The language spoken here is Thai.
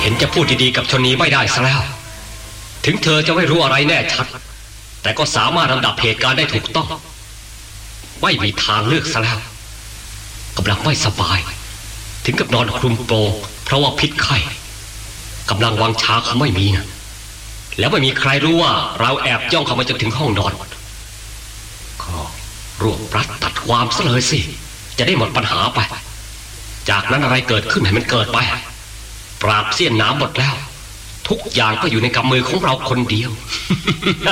ห็นจะพูดดีๆกับชนีไม่ได้ซะแล้วถึงเธอจะไม่รู้อะไรแน่ชัดแต่ก็สามารถลำดับเหตุการณ์ได้ถูกต้องไม่มีทางเลือกซะแล้วกำลังไม่สบายถึงกับนอนคลุมโปงเพราะว่าพิษไข้กำลังวังชาเขาไม่มีนะแล้วไม่มีใครรู้ว่าเราแอบย่องเข้ามาจนถึงห้องนอนก็รวบรัดตัดความซะเลยสิจะได้หมดปัญหาไปจากนั้นอะไรเกิดขึ้นให้มันเกิดไปปราบเสี้ยนน้ำหมดแล้วทุกอย่างก็อยู่ในกำมือของเราคนเดียว